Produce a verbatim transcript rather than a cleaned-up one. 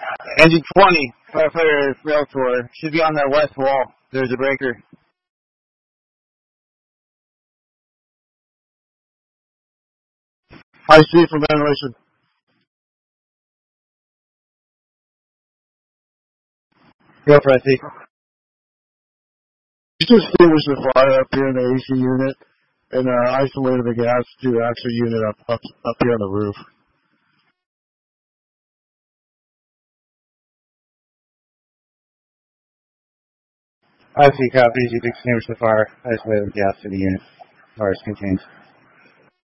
Engine twenty, firefighter rail tour. Should be on that west wall. There's a breaker. I see for ventilation. Go for I C. Just extinguish the fire up here in the A C unit and uh, isolated the gas to the actual unit up, up up here on the roof. I see copies. You've extinguished the fire, isolated the gas to the unit. Fire is contained.